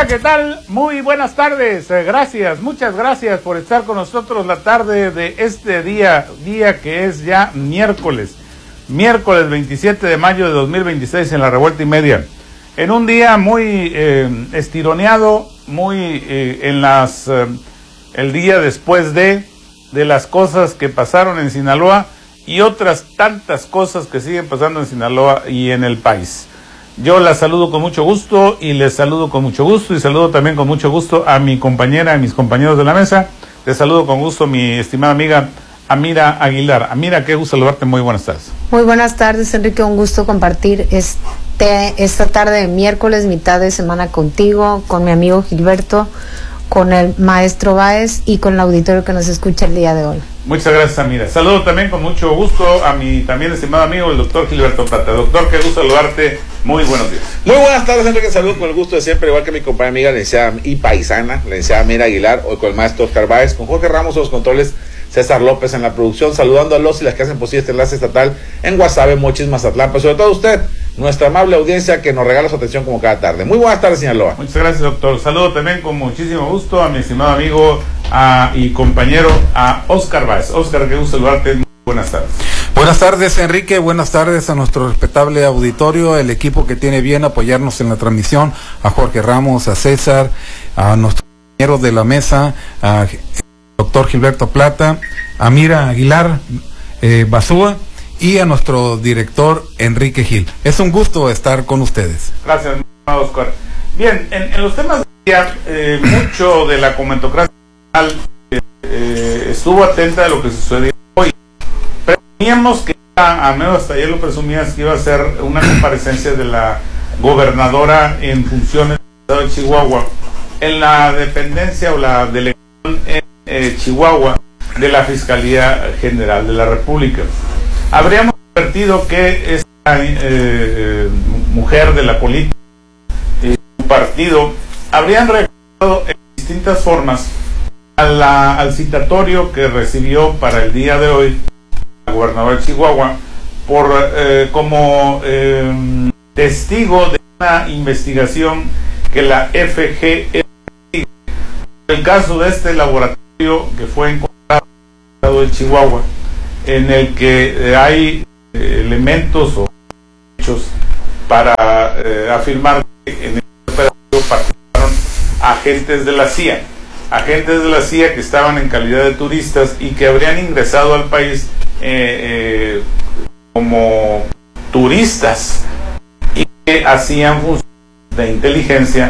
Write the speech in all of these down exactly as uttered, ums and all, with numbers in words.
Hola, ¿qué tal? Muy buenas tardes. Eh, gracias, muchas gracias por estar con nosotros la tarde de este día, día que es ya miércoles, miércoles veintisiete de mayo de dos mil veintiséis en la Revuelta y Media. En un día muy eh, estironeado, muy eh, en las, eh, el día después de, de las cosas que pasaron en Sinaloa y otras tantas cosas que siguen pasando en Sinaloa y en el país. Yo la saludo con mucho gusto y les saludo con mucho gusto y saludo también con mucho gusto a mi compañera, a mis compañeros de la mesa. Les saludo con gusto mi estimada amiga Amira Aguilar. Amira, qué gusto saludarte, muy buenas tardes. Muy buenas tardes, Enrique, un gusto compartir este esta tarde de miércoles, mitad de semana contigo, con mi amigo Gilberto, con el maestro Báez y con el auditorio que nos escucha el día de hoy. Muchas gracias, Amira. Saludo también con mucho gusto a mi también estimado amigo, el doctor Gilberto Plata. Doctor, qué gusto saludarte. Muy buenos días. Muy buenas tardes, Enrique. Saludo con el gusto de siempre, igual que mi compañera amiga, la licenciada y paisana, la licenciada Amira Aguilar, hoy con el maestro Oscar Báez, con Jorge Ramos en los controles, César López en la producción, saludando a los y las que hacen posible este enlace estatal en Guasave, Mochis, Mazatlán, pero sobre todo usted, nuestra amable audiencia que nos regala su atención como cada tarde. Muy buenas tardes, Sinaloa. Muchas gracias, doctor. Saludo también con muchísimo gusto a mi estimado amigo a, y compañero a Oscar Báez. Oscar, qué gusto saludarte. Muy buenas tardes. Buenas tardes, Enrique. Buenas tardes a nuestro respetable auditorio, el equipo que tiene bien apoyarnos en la transmisión, a Jorge Ramos, a César, a nuestros compañeros de la mesa, a doctor Gilberto Plata, a Amira Aguilar eh, Basúa y a nuestro director Enrique Gil. Es un gusto estar con ustedes. Gracias, Oscar. Bien, en, en los temas de día, eh, mucho de la comentocracia eh, eh, estuvo atenta de lo que sucedió hoy. Presumíamos que, a menos hasta ayer lo presumías, que iba a ser una comparecencia de la gobernadora en funciones del estado de Chihuahua en la dependencia o la delegación en eh, Chihuahua de la Fiscalía General de la República. Habríamos advertido que esta eh, mujer de la política, eh, su partido, habrían reaccionado en distintas formas a la, al citatorio que recibió para el día de hoy la gobernadora de Chihuahua por eh, como eh, testigo de una investigación que la F G R sigue. El caso de este laboratorio que fue encontrado en el estado de Chihuahua, en el que eh, hay eh, elementos o hechos para eh, afirmar que en el operativo participaron agentes de la C I A, agentes de la C I A que estaban en calidad de turistas y que habrían ingresado al país eh, eh, como turistas y que hacían funciones de inteligencia,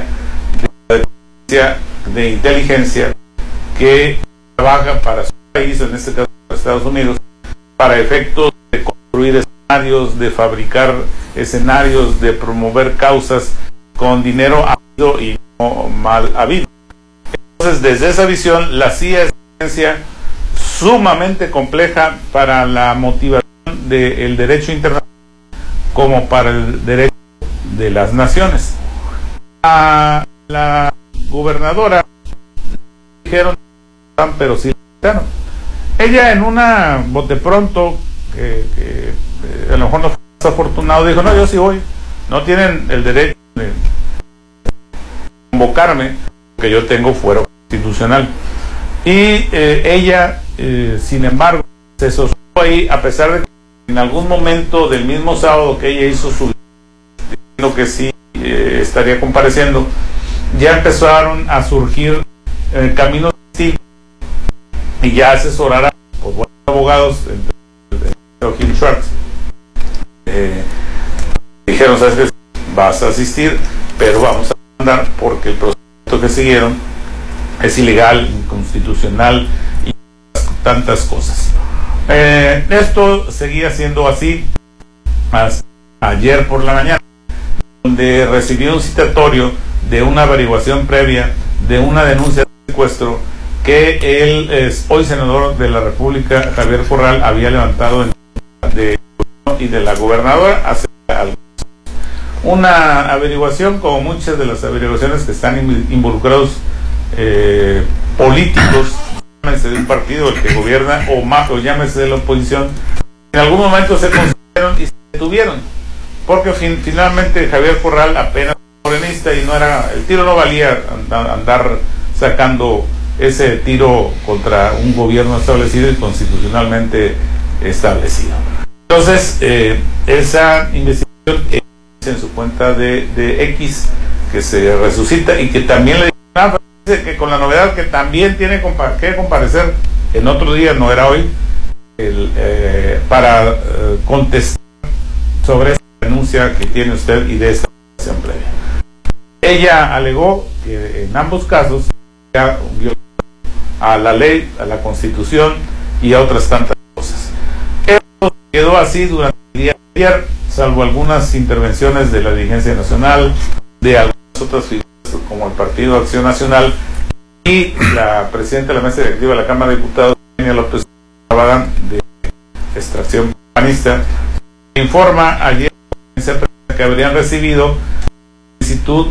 de, de inteligencia que trabaja para su país, en este caso para Estados Unidos, para efectos de construir escenarios, de fabricar escenarios, de promover causas con dinero habido y no mal habido. Entonces, desde esa visión, la C I A es una agencia sumamente compleja para la motivación del derecho internacional como para el derecho de las naciones. A la gobernadora dijeron, pero sí, claro. Ella en una bote pronto, que, que eh, a lo mejor no fue más afortunado, dijo, no, yo sí voy, no tienen el derecho de convocarme, porque yo tengo fuero constitucional. Y eh, ella, eh, sin embargo, se sostuvo ahí, a pesar de que en algún momento del mismo sábado que ella hizo su diciendo que sí eh, estaría compareciendo, ya empezaron a surgir eh, caminos distintos y ya asesorará por buenos abogados, entre el Gil Schwartz, eh, dijeron, sabes que vas a asistir, pero vamos a mandar porque el procedimiento que siguieron es ilegal, inconstitucional y tantas cosas. Eh, esto seguía siendo así hasta ayer por la mañana, donde recibió un citatorio de una averiguación previa de una denuncia de secuestro que el es, hoy senador de la República, Javier Corral, había levantado en de y de la gobernadora hace algo. Una averiguación como muchas de las averiguaciones que están involucrados eh, políticos, llámese de un partido el que gobierna o más, o llámese de la oposición, en algún momento se consiguieron y se detuvieron, porque fin, finalmente Javier Corral apenas morenista y no era, el tiro no valía andar, andar sacando ese tiro contra un gobierno establecido y constitucionalmente establecido. Entonces, eh, esa investigación es en su cuenta de, de X, que se resucita y que también le dice que con la novedad que también tiene compa que comparecer en otro día, no era hoy, el, eh, para eh, contestar sobre esta denuncia que tiene usted y de esta acción previa. Ella alegó que en ambos casos ya violó a la ley, a la Constitución y a otras tantas cosas. Esto quedó así durante el día de ayer, salvo algunas intervenciones de la dirigencia nacional, de algunas otras figuras como el Partido Acción Nacional y la presidenta de la mesa directiva de la Cámara de Diputados, Eugenia López Rabadán, de extracción panista, informa ayer que habrían recibido solicitud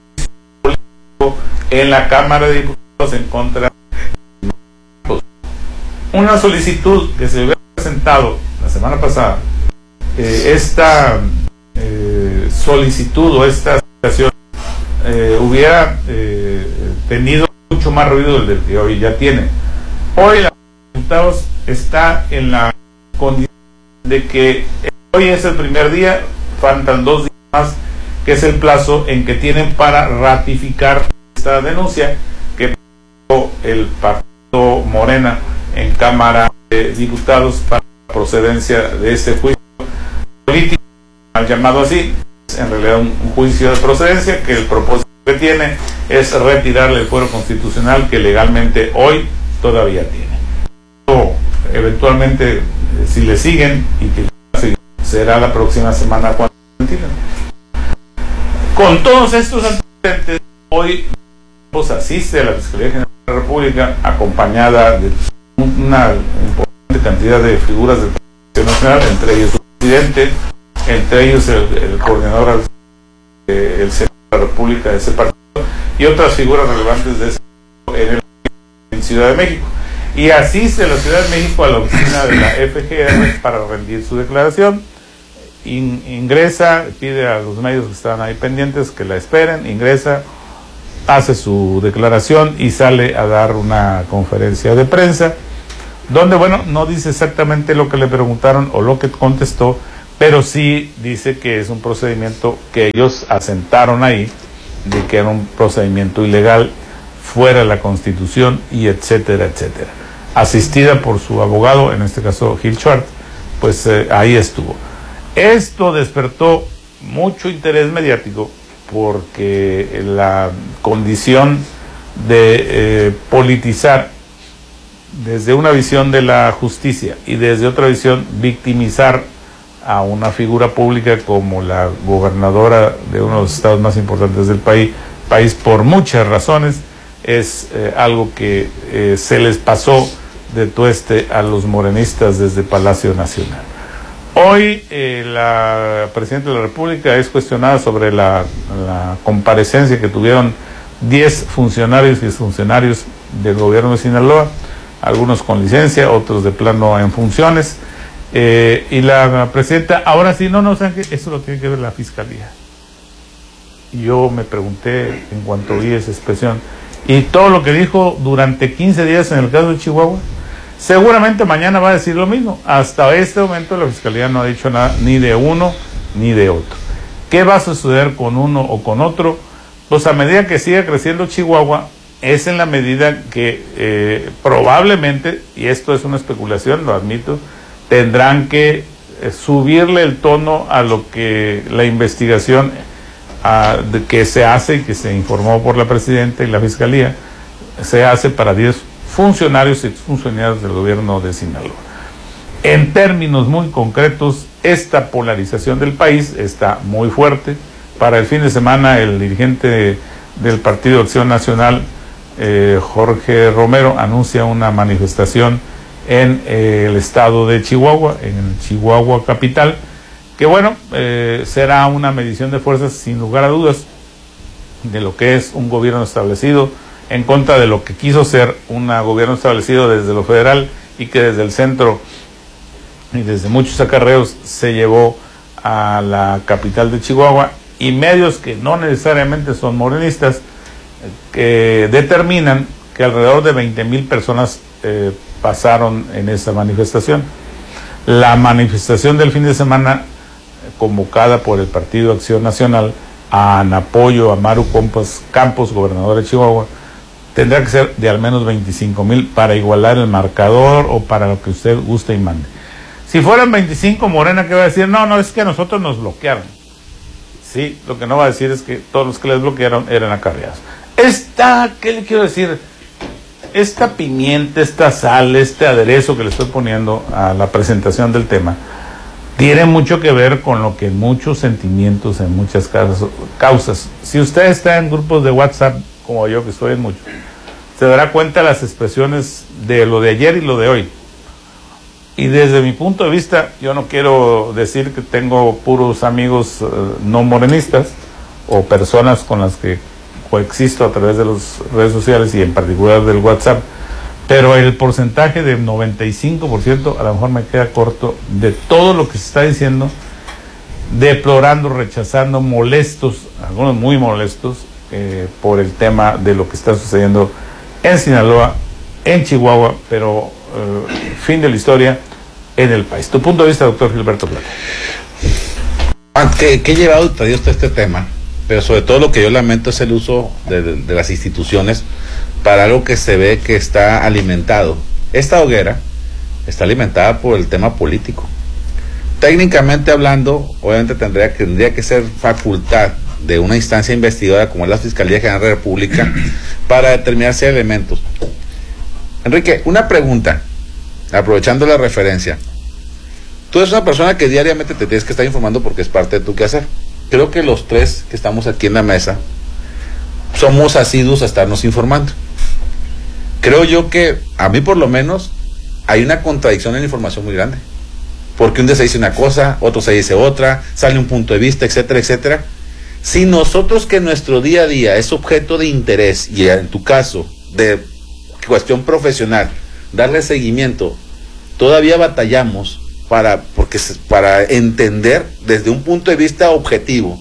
en la Cámara de Diputados en contra de una solicitud que se hubiera presentado la semana pasada. Eh, esta eh, solicitud o esta situación eh, hubiera eh, tenido mucho más ruido del que hoy ya tiene. Hoy la Cámara de Diputados está en la condición de que hoy es el primer día, faltan dos días más, que es el plazo en que tienen para ratificar esta denuncia que presentó el partido Morena en Cámara de Diputados para la procedencia de este juicio político, mal llamado así, es en realidad un, un juicio de procedencia que el propósito que tiene es retirarle el fuero constitucional que legalmente hoy todavía tiene. O, eventualmente, eh, si le siguen y que será la próxima semana cuando con todos estos antecedentes, hoy pues, asiste a la Fiscalía General de la República acompañada de una importante cantidad de figuras del Partido Nacional, entre ellos el presidente, entre ellos el, el coordinador del Senado de la República de ese partido y otras figuras relevantes de ese en, el, en Ciudad de México. Y asiste a la Ciudad de México a la oficina de la F G R para rendir su declaración. In, ingresa, pide a los medios que están ahí pendientes que la esperen, ingresa, hace su declaración y sale a dar una conferencia de prensa, donde, bueno, no dice exactamente lo que le preguntaron o lo que contestó, pero sí dice que es un procedimiento que ellos asentaron ahí, de que era un procedimiento ilegal, fuera de la Constitución y etcétera, etcétera. Asistida por su abogado, en este caso Gil Schwartz, pues eh, ahí estuvo. Esto despertó mucho interés mediático porque la condición de eh, politizar desde una visión de la justicia y desde otra visión victimizar a una figura pública como la gobernadora de uno de los estados más importantes del país, país por muchas razones, es eh, algo que eh, se les pasó de tueste a los morenistas desde Palacio Nacional. Hoy eh, la Presidenta de la República es cuestionada sobre la, la comparecencia que tuvieron diez funcionarios y exfuncionarios del gobierno de Sinaloa, algunos con licencia, otros de plano en funciones, eh, y la Presidenta, ahora sí, no, no, ¿saben qué? Eso lo tiene que ver la Fiscalía. Y yo me pregunté en cuanto vi esa expresión, y todo lo que dijo durante quince días en el caso de Chihuahua, seguramente mañana va a decir lo mismo. Hasta este momento la Fiscalía no ha dicho nada ni de uno ni de otro. ¿Qué va a suceder con uno o con otro? Pues a medida que siga creciendo Chihuahua, es en la medida que eh, probablemente, y esto es una especulación, lo admito, tendrán que eh, subirle el tono a lo que la investigación a, de, que se hace y que se informó por la Presidenta y la Fiscalía, se hace para diez funcionarios y exfuncionarios del gobierno de Sinaloa. En términos muy concretos, esta polarización del país está muy fuerte. Para el fin de semana, el dirigente del Partido Acción Nacional, eh, Jorge Romero, anuncia una manifestación en eh, el estado de Chihuahua, en Chihuahua capital, que bueno, eh, será una medición de fuerzas sin lugar a dudas de lo que es un gobierno establecido en contra de lo que quiso ser un gobierno establecido desde lo federal y que desde el centro y desde muchos acarreos se llevó a la capital de Chihuahua y medios que no necesariamente son morenistas, que determinan que alrededor de veinte mil personas eh, pasaron en esa manifestación. La manifestación del fin de semana, convocada por el Partido Acción Nacional en apoyo a Maru Campos, Campos, gobernador de Chihuahua, tendrá que ser de al menos veinticinco mil para igualar el marcador o para lo que usted guste y mande. Si fueran veinticinco, Morena, ¿qué va a decir? No, no, es que a nosotros nos bloquearon. Sí, lo que no va a decir es que todos los que les bloquearon eran acarreados. Esta, ¿qué le quiero decir? Esta pimienta, esta sal, este aderezo que le estoy poniendo a la presentación del tema, tiene mucho que ver con lo que muchos sentimientos en muchas causas, causas. Si usted está en grupos de WhatsApp, como yo que estoy en muchos, se dará cuenta de las expresiones de lo de ayer y lo de hoy. Y desde mi punto de vista, yo no quiero decir que tengo puros amigos uh, no morenistas o personas con las que coexisto a través de las redes sociales y en particular del WhatsApp, pero el porcentaje de noventa y cinco por ciento a lo mejor me queda corto de todo lo que se está diciendo, deplorando, rechazando, molestos, algunos muy molestos, eh, por el tema de lo que está sucediendo en Sinaloa, en Chihuahua, pero eh, fin de la historia en el país. Tu punto de vista, doctor Gilberto Plata. ¿Qué, qué llevado traído usted este tema? Pero sobre todo lo que yo lamento es el uso de, de, de las instituciones para algo que se ve que está alimentado. Esta hoguera está alimentada por el tema político. Técnicamente hablando, obviamente tendría que, tendría que ser facultad de una instancia investigadora como es la Fiscalía General de la República para determinar si hay elementos. Enrique, una pregunta, aprovechando la referencia. Tú eres una persona que diariamente te tienes que estar informando porque es parte de tu quehacer. Creo que los tres que estamos aquí en la mesa somos asiduos a estarnos informando. Creo yo que, a mí por lo menos, hay una contradicción en la información muy grande. Porque un día se dice una cosa, otro se dice otra, sale un punto de vista, etcétera, etcétera. Si nosotros, que nuestro día a día es objeto de interés, y en tu caso, de cuestión profesional, darle seguimiento, todavía batallamos para, porque, para entender desde un punto de vista objetivo,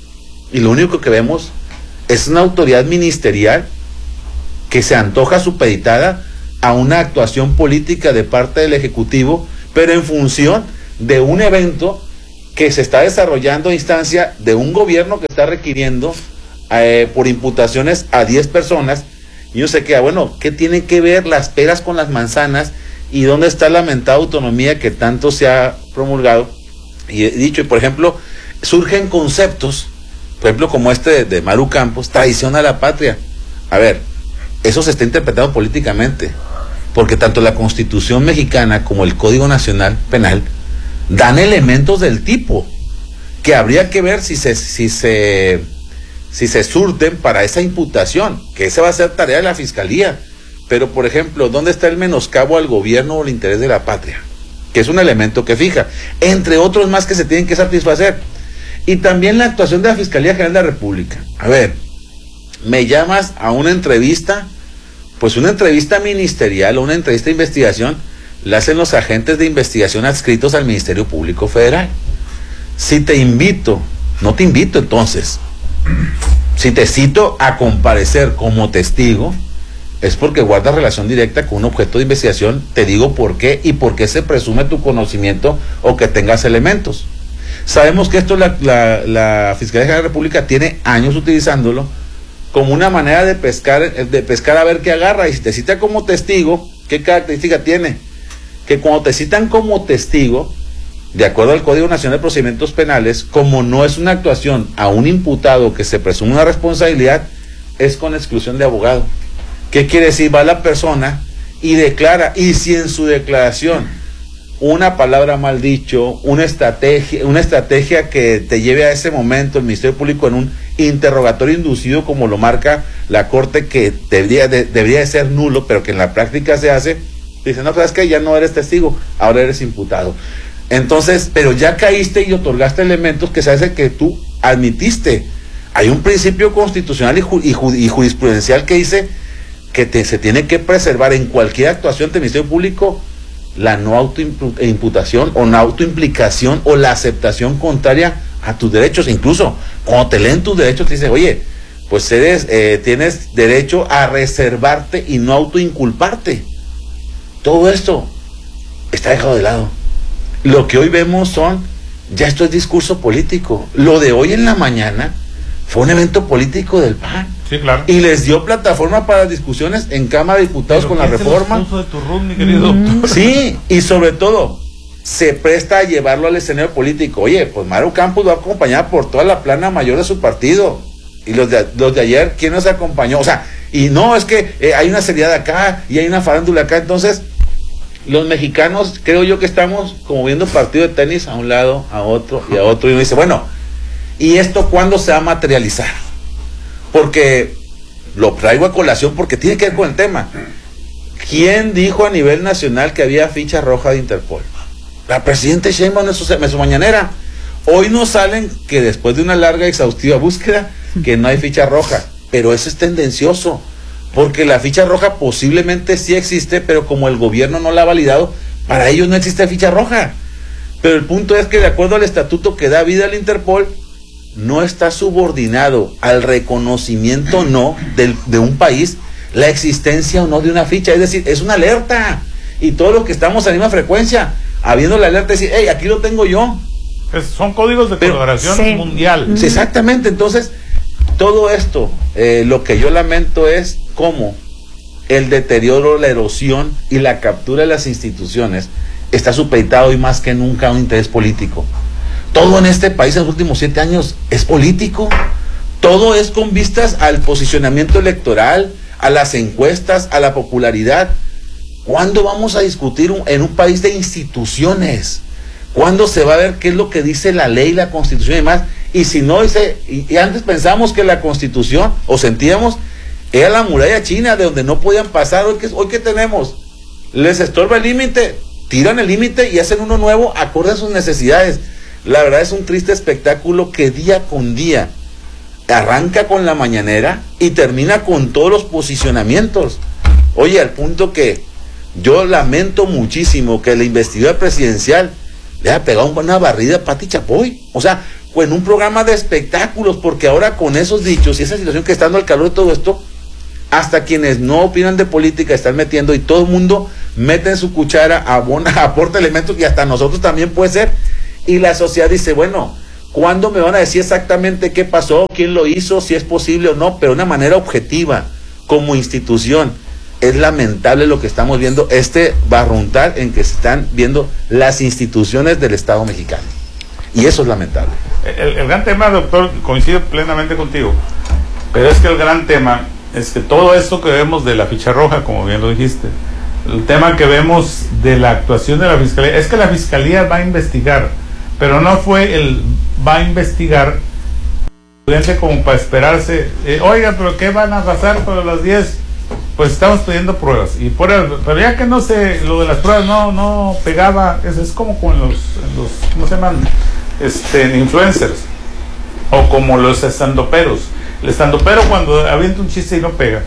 y lo único que vemos es una autoridad ministerial que se antoja supeditada a una actuación política de parte del Ejecutivo, pero en función de un evento que se está desarrollando a instancia de un gobierno que está requiriendo eh, por imputaciones a diez personas, y uno se queda, bueno, ¿qué tienen que ver las peras con las manzanas? ¿Y dónde está la mentada autonomía que tanto se ha promulgado? Y he dicho, y por ejemplo, surgen conceptos, por ejemplo, como este de, de Maru Campos, traición a la patria. A ver, eso se está interpretando políticamente, porque tanto la Constitución mexicana como el Código Nacional Penal dan elementos del tipo que habría que ver si se si se si se surten para esa imputación, que esa va a ser tarea de la Fiscalía. Pero, por ejemplo, ¿dónde está el menoscabo al gobierno o el interés de la patria? Que es un elemento que fija, entre otros más que se tienen que satisfacer. Y también la actuación de la Fiscalía General de la República. A ver, me llamas a una entrevista, pues una entrevista ministerial o una entrevista de investigación la hacen los agentes de investigación adscritos al Ministerio Público Federal. Si te invito, no te invito entonces, si te cito a comparecer como testigo, es porque guardas relación directa con un objeto de investigación. Te digo por qué y por qué se presume tu conocimiento o que tengas elementos. Sabemos que esto la, la, la Fiscalía General de la República tiene años utilizándolo como una manera de pescar, de pescar a ver qué agarra. Y si te cita como testigo, ¿qué característica tiene? Que cuando te citan como testigo, de acuerdo al Código Nacional de Procedimientos Penales, como no es una actuación a un imputado que se presume una responsabilidad, es con exclusión de abogado. ¿Qué quiere decir? Va la persona y declara, y si en su declaración una palabra mal dicho, una estrategia, una estrategia que te lleve a ese momento el Ministerio Público en un interrogatorio inducido, como lo marca la Corte, que debería de, debería de ser nulo, pero que en la práctica se hace, dice, no, sabes que ya no eres testigo, ahora eres imputado. Entonces, pero ya caíste y otorgaste elementos que se hace que tú admitiste. Hay un principio constitucional y, ju y, ju y jurisprudencial que dice que te, se tiene que preservar en cualquier actuación del Ministerio Público la no autoimputación o no autoimplicación o la aceptación contraria a tus derechos. Incluso cuando te leen tus derechos te dicen, oye, pues eres, eh, tienes derecho a reservarte y no autoinculparte. Todo esto está dejado de lado. Lo que hoy vemos son, ya esto es discurso político. Lo de hoy en la mañana fue un evento político del P A N. Sí, claro. Y les dio plataforma para discusiones en Cámara de Diputados. Pero con la reforma. De tu room, mi querido doctor? Sí, y sobre todo, se presta a llevarlo al escenario político. Oye, pues Maru Campos va acompañada por toda la plana mayor de su partido. Y los de, los de ayer, ¿quién nos acompañó? O sea, y no, es que eh, hay una seriedad acá y hay una farándula acá. Entonces, los mexicanos, creo yo que estamos como viendo partido de tenis a un lado, a otro y a otro. Y uno dice, bueno, ¿y esto cuándo se va a materializar? Porque lo traigo a colación porque tiene que ver con el tema. ¿Quién dijo a nivel nacional que había ficha roja de Interpol? La presidenta Sheinbaum en su, en su mañanera. Hoy nos salen que después de una larga y exhaustiva búsqueda, que no hay ficha roja. Pero eso es tendencioso, porque la ficha roja posiblemente sí existe, pero como el gobierno no la ha validado, para ellos no existe ficha roja. Pero el punto es que de acuerdo al estatuto que da vida al Interpol, no está subordinado al reconocimiento o no del, de un país, la existencia o no de una ficha. Es decir, es una alerta. Y todo lo que estamos a la misma frecuencia, habiendo la alerta, decir, hey, aquí lo tengo yo. Es, son códigos de Pero, colaboración sí. mundial. Sí, exactamente. Entonces, todo esto, eh, lo que yo lamento es cómo el deterioro, la erosión y la captura de las instituciones está supeditado hoy más que nunca a un interés político. Todo en este país en los últimos siete años es político. Todo es con vistas al posicionamiento electoral, a las encuestas, a la popularidad. ¿Cuándo vamos a discutir un, en un país de instituciones? ¿Cuándo se va a ver qué es lo que dice la ley, la Constitución y demás? Y si no dice, y, y antes pensamos que la Constitución, o sentíamos, era la muralla china de donde no podían pasar. Hoy que, hoy que tenemos, les estorba el límite, tiran el límite y hacen uno nuevo acorde a sus necesidades. La verdad es un triste espectáculo que día con día arranca con la mañanera y termina con todos los posicionamientos. Oye, al punto que yo lamento muchísimo que la investidura presidencial le haya pegado una barrida a Pati Chapoy. O sea, en un programa de espectáculos, porque ahora con esos dichos y esa situación que está dando al calor de todo esto, hasta quienes no opinan de política están metiendo y todo el mundo mete en su cuchara, abona, aporta elementos y hasta nosotros también puede ser. Y la sociedad dice, bueno, ¿cuándo me van a decir exactamente qué pasó, quién lo hizo, si es posible o no? Pero de una manera objetiva, como institución. Es lamentable lo que estamos viendo, este barruntar en que se están viendo las instituciones del Estado mexicano. Y eso es lamentable. El, el gran tema, doctor, coincido plenamente contigo, pero es que el gran tema es que todo esto que vemos de la ficha roja, como bien lo dijiste, el tema que vemos de la actuación de la Fiscalía, es que la Fiscalía va a investigar, pero no fue el va a investigar como para esperarse, eh, oiga, pero ¿qué van a pasar para las diez? Pues estamos pidiendo pruebas, y por el, pero ya que no sé, lo de las pruebas no no pegaba, es, es como con los, los, ¿cómo se llaman? Este, influencers, o como los estandoperos. El estandopero cuando avienta un chiste y no pega,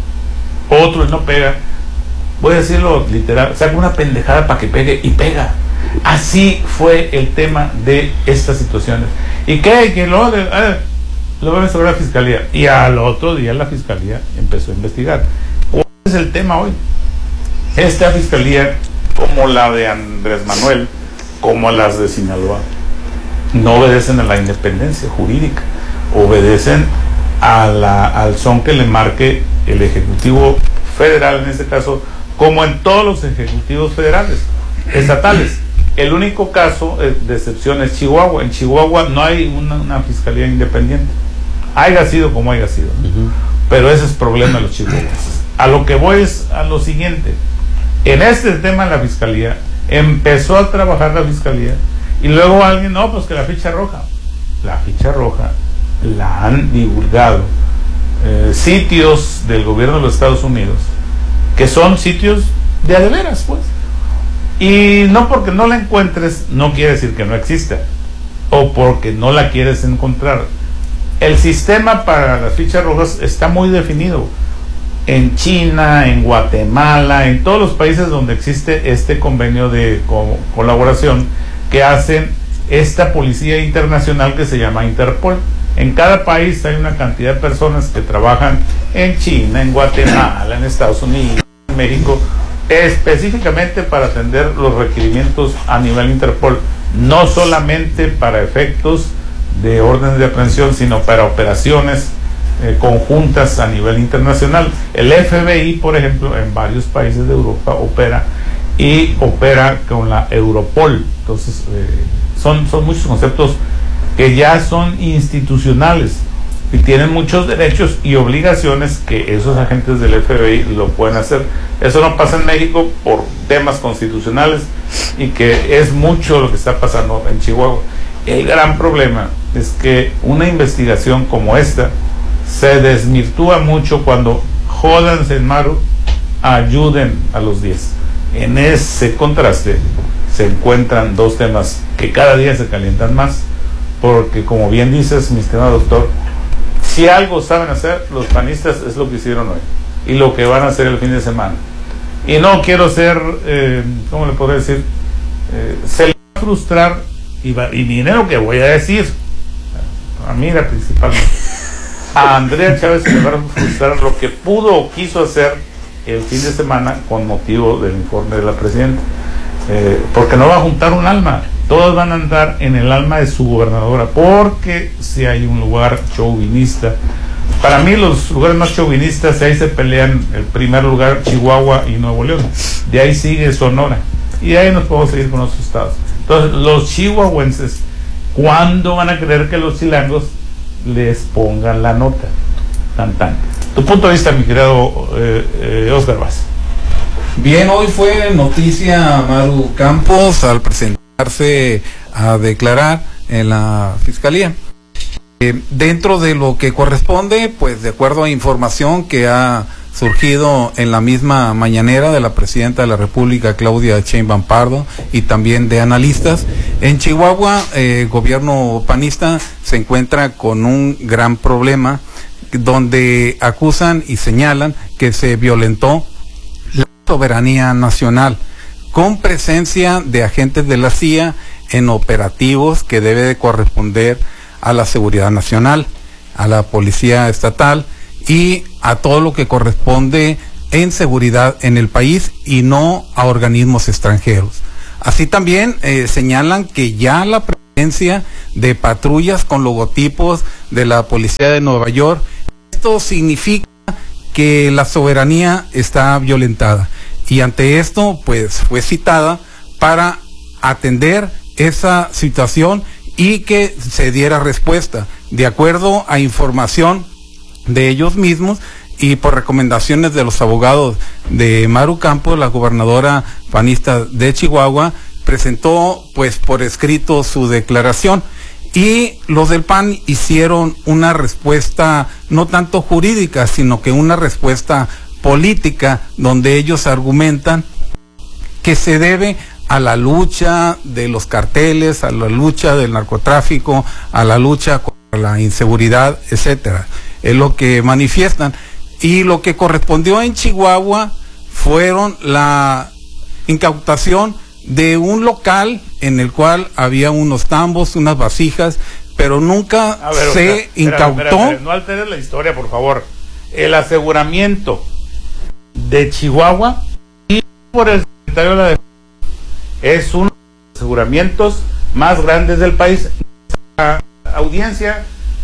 otro y no pega, voy a decirlo literal, saca una pendejada para que pegue y pega. Así fue el tema de estas situaciones. ¿Y qué? Que luego de, eh, lo va a investigar la Fiscalía, y al otro día la Fiscalía empezó a investigar. ¿Cuál es el tema hoy? Esta Fiscalía, como la de Andrés Manuel, como las de Sinaloa, no obedecen a la independencia jurídica, obedecen a la, al son que le marque el Ejecutivo Federal, en este caso, como en todos los ejecutivos federales, estatales. El único caso de excepción es Chihuahua. En Chihuahua no hay una, una fiscalía independiente, haya sido como haya sido, ¿no? Uh-huh. Pero ese es el problema de los chihuahuenses. A lo que voy es a lo siguiente: en este tema la fiscalía empezó a trabajar la fiscalía, y luego alguien, no, pues que la ficha roja, la ficha roja la han divulgado eh, sitios del gobierno de los Estados Unidos, que son sitios de a de veras, pues. Y no porque no la encuentres, no quiere decir que no exista, o porque no la quieres encontrar. El sistema para las fichas rojas está muy definido en China, en Guatemala, en todos los países donde existe este convenio de co- colaboración que hacen esta policía internacional que se llama Interpol. En cada país hay una cantidad de personas que trabajan en China, en Guatemala, en Estados Unidos, en México, específicamente para atender los requerimientos a nivel Interpol, no solamente para efectos de órdenes de aprehensión, sino para operaciones eh, conjuntas a nivel internacional. El F B I, por ejemplo, en varios países de Europa opera y opera con la Europol. Entonces, eh, son, son muchos conceptos que ya son institucionales y tienen muchos derechos y obligaciones que esos agentes del F B I lo pueden hacer. Eso no pasa en México por temas constitucionales, y que es mucho lo que está pasando en Chihuahua. El gran problema es que una investigación como esta se desvirtúa mucho cuando jódanse en Maru, ayuden a los diez. En ese contraste se encuentran dos temas que cada día se calientan más, porque como bien dices, mi estimado doctor, si algo saben hacer los panistas es lo que hicieron hoy y lo que van a hacer el fin de semana. Y no quiero ser, eh, ¿cómo le puedo decir? Eh, se le va a frustrar, y, va, y miren lo que voy a decir, a mí la principalmente, a Andrea Chávez se le va a frustrar lo que pudo o quiso hacer el fin de semana con motivo del informe de la presidenta, eh, porque no va a juntar un alma. Todos van a andar en el alma de su gobernadora, porque si hay un lugar chauvinista, para mí los lugares más chauvinistas, ahí se pelean el primer lugar Chihuahua y Nuevo León, de ahí sigue Sonora, y de ahí nos podemos seguir con otros estados. Entonces, los chihuahuenses, ¿cuándo van a creer que los chilangos les pongan la nota? Tan tan. Tu punto de vista, mi querido eh, eh, Oscar Vaz. Bien, hoy fue noticia Maru Campos al presentarse a declarar en la fiscalía. Eh, dentro de lo que corresponde, pues de acuerdo a información que ha surgido en la misma mañanera de la presidenta de la República, Claudia Sheinbaum Pardo, y también de analistas, en Chihuahua, el eh, gobierno panista se encuentra con un gran problema, donde acusan y señalan que se violentó la soberanía nacional, con presencia de agentes de la C I A en operativos que debe de corresponder a la seguridad nacional, a la policía estatal y a todo lo que corresponde en seguridad en el país, y no a organismos extranjeros. Así también eh, señalan que ya la presencia de patrullas con logotipos de la policía de Nueva York, esto significa que la soberanía está violentada, y ante esto pues fue citada para atender esa situación y que se diera respuesta de acuerdo a información de ellos mismos y por recomendaciones de los abogados de Maru Campos. La gobernadora panista de Chihuahua presentó pues por escrito su declaración, y los del P A N hicieron una respuesta no tanto jurídica, sino que una respuesta política, donde ellos argumentan que se debe a la lucha de los carteles, a la lucha del narcotráfico, a la lucha contra la inseguridad, etcétera. Es lo que manifiestan. Y lo que correspondió en Chihuahua fueron la incautación de un local en el cual había unos tambos, unas vasijas, pero nunca A ver, se o sea, incautó. espera, espera, espera, no alteres la historia, por favor. El aseguramiento de Chihuahua y por el secretario de la Defensa es uno de los aseguramientos más grandes del país. La audiencia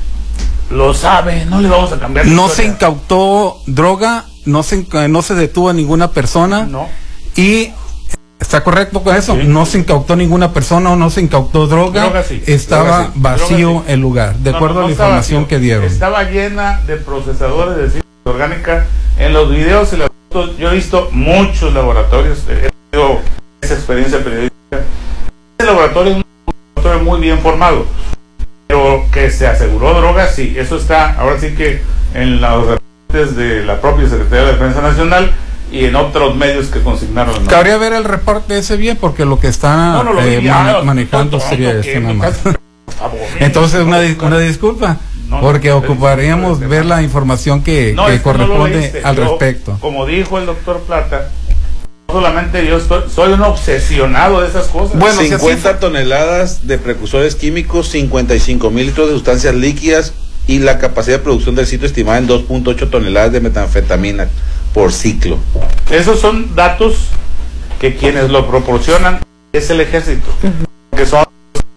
lo sabe, no le vamos a cambiar. No se incautó droga, no se no se detuvo a ninguna persona. No. Y ¿está correcto con eso? Sí. No se incautó ninguna persona o no se incautó droga. Droga sí. Estaba Droga sí. vacío Droga sí. el lugar, de No, acuerdo no, no a la estaba información vacío. que dieron. Estaba llena de procesadores de síntesis orgánica. En los videos y las fotos, yo he visto muchos laboratorios, he tenido esa experiencia periodística. Este laboratorio es un laboratorio muy bien formado, pero que se aseguró droga, sí, eso está ahora sí que en los reportes de la propia Secretaría de Defensa Nacional y en otros medios que consignaron. ¿No? Cabría ver el reporte ese bien, porque lo que está No, no lo eh, vi, man- ah, manejando tonto, sería tonto, esto que nada me más. estás- Abogado. Entonces una, dis- una disculpa, No, no, porque no, ocuparíamos no, ver la información que, No, que es que no lo corresponde leíste. al Yo, respecto. como dijo el doctor Plata, solamente yo estoy, soy un obsesionado de esas cosas. Bueno, cincuenta toneladas de precursores químicos, cincuenta y cinco mil litros de sustancias líquidas y la capacidad de producción del sitio estimada en dos punto ocho toneladas de metanfetamina por ciclo. Esos son datos que quienes lo proporcionan es el ejército, uh-huh. que son,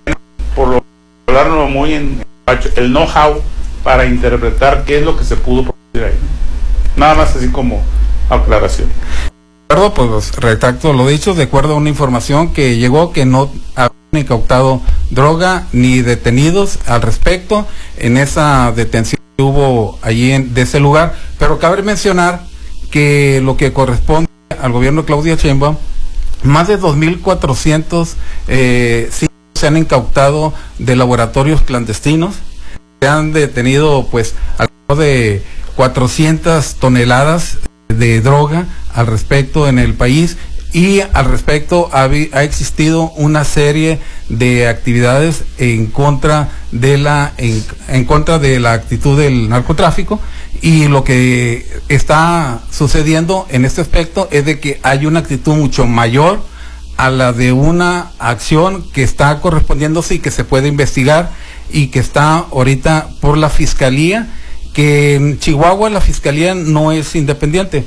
por lo hablarlo muy en el know-how para interpretar qué es lo que se pudo producir ahí. Nada más así como aclaración. De acuerdo, pues retracto lo dicho, de acuerdo a una información que llegó que no habían incautado droga ni detenidos al respecto en esa detención que hubo allí en, de ese lugar, pero cabe mencionar que lo que corresponde al gobierno de Claudia Sheinbaum, más de dos mil cuatrocientos eh, sí, se han incautado de laboratorios clandestinos, se han detenido pues alrededor de cuatrocientas toneladas de droga al respecto en el país, y al respecto ha, ha existido una serie de actividades en contra de la en, en contra de la actitud del narcotráfico, y lo que está sucediendo en este aspecto es de que hay una actitud mucho mayor a la de una acción que está correspondiéndose y que se puede investigar y que está ahorita por la fiscalía, que en Chihuahua la fiscalía no es independiente.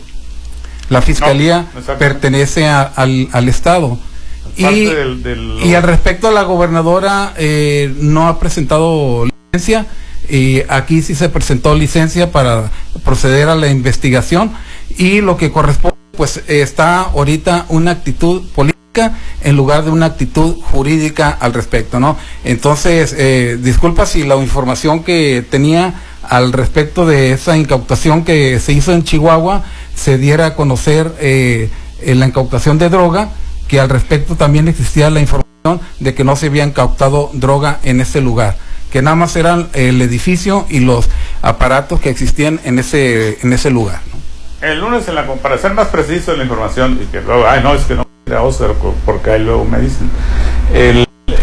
La fiscalía no, pertenece a, al, al Estado. Y, del, del... y al respecto, la gobernadora eh, no ha presentado licencia, y aquí sí se presentó licencia para proceder a la investigación, y lo que corresponde, pues está ahorita una actitud política en lugar de una actitud jurídica al respecto, ¿no? Entonces, eh, disculpa si la información que tenía al respecto de esa incautación que se hizo en Chihuahua se diera a conocer eh, en la incautación de droga, que al respecto también existía la información de que no se había incautado droga en ese lugar, que nada más eran el edificio y los aparatos que existían en ese en ese lugar, ¿no? El lunes, en la comparación más preciso de la información, y que luego, ay no, es que no era Oscar, porque ahí luego me dicen, el,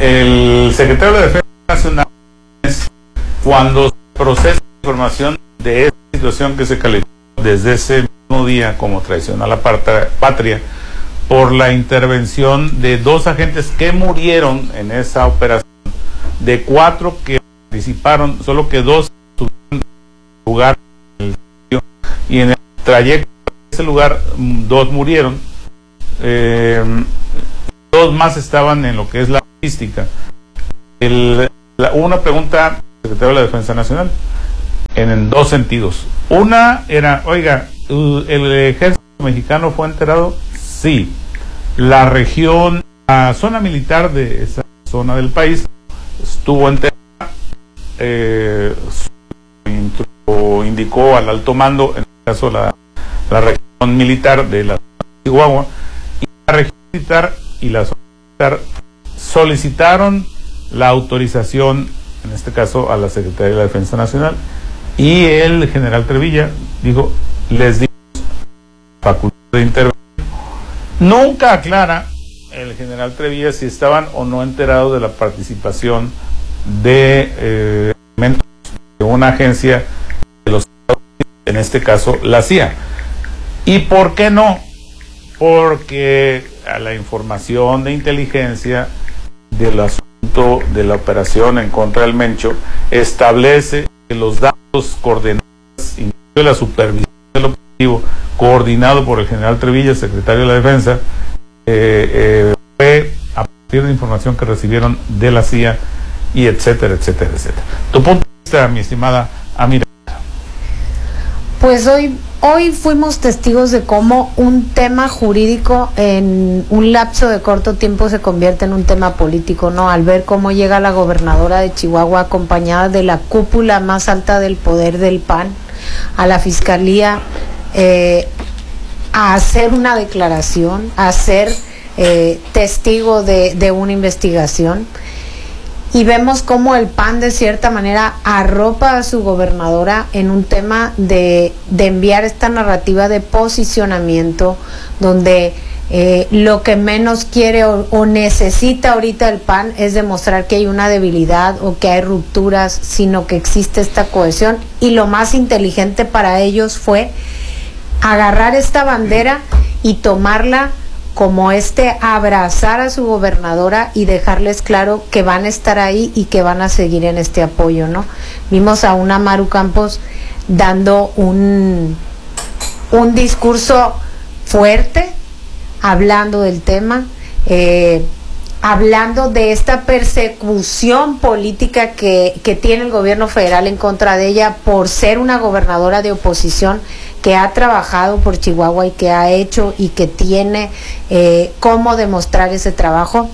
el secretario de Defensa Nacional, cuando se procesa información de esta situación que se calificó desde ese mismo día como traición a la patria, por la intervención de dos agentes que murieron en esa operación, de cuatro que participaron, solo que dos tuvieron lugar en el sitio, y en el trayecto de ese lugar dos murieron, eh, dos más estaban en lo que es la logística. El, la, una pregunta al secretario de la Defensa Nacional en, en dos sentidos. Una era, oiga, ¿el ejército mexicano fue enterado? Sí. La región, la zona militar de esa zona del país estuvo enterada, eh, indicó al alto mando, en este caso la, la región militar de la Chihuahua, y la región militar y la zona militar solicitaron la autorización, en este caso a la Secretaría de la Defensa Nacional, y el general Trevilla dijo, les dimos facultad de intervención. Nunca aclara el general Trevilla si estaban o no enterados de la participación de eh, de una agencia de los Estados Unidos, en este caso la C I A. ¿Y por qué no? Porque a la información de inteligencia del asunto de la operación en contra del Mencho establece que los datos coordinados, incluso la supervisión del operativo coordinado por el general Trevilla, secretario de la Defensa, eh, eh, fue a partir de información que recibieron de la C I A, y etcétera, etcétera, etcétera. Tu punto de vista, mi estimada Amira. Pues hoy, hoy fuimos testigos de cómo un tema jurídico en un lapso de corto tiempo se convierte en un tema político, ¿no? Al ver cómo llega la gobernadora de Chihuahua acompañada de la cúpula más alta del poder del P A N a la fiscalía, eh, a hacer una declaración, a ser eh, testigo de, de una investigación. Y vemos cómo el P A N de cierta manera arropa a su gobernadora en un tema de, de enviar esta narrativa de posicionamiento, donde eh, lo que menos quiere o, o necesita ahorita el P A N es demostrar que hay una debilidad o que hay rupturas, sino que existe esta cohesión. Y lo más inteligente para ellos fue agarrar esta bandera y tomarla como este abrazar a su gobernadora y dejarles claro que van a estar ahí y que van a seguir en este apoyo, ¿no? Vimos a una Maru Campos dando un, un discurso fuerte, hablando del tema, eh, hablando de esta persecución política que, que tiene el gobierno federal en contra de ella por ser una gobernadora de oposición que ha trabajado por Chihuahua y que ha hecho y que tiene eh, cómo demostrar ese trabajo.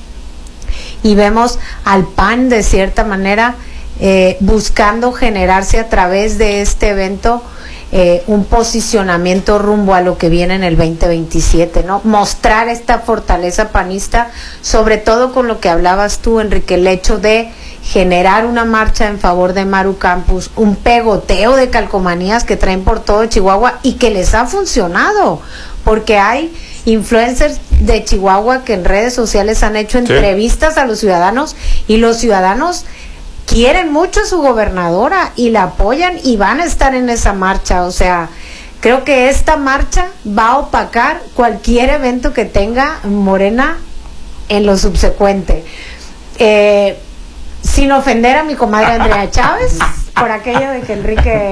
Y vemos al P A N de cierta manera eh, buscando generarse a través de este evento eh, un posicionamiento rumbo a lo que viene en el veinte veintisiete, ¿no? Mostrar esta fortaleza panista, sobre todo con lo que hablabas tú, Enrique, el hecho de generar una marcha en favor de Maru Campos, un pegoteo de calcomanías que traen por todo Chihuahua y que les ha funcionado, porque hay influencers de Chihuahua que en redes sociales han hecho entrevistas sí. a los ciudadanos y los ciudadanos quieren mucho a su gobernadora y la apoyan y van a estar en esa marcha. O sea, creo que esta marcha va a opacar cualquier evento que tenga Morena en lo subsecuente. Eh, sin ofender a mi comadre Andrea Chávez, por aquello de que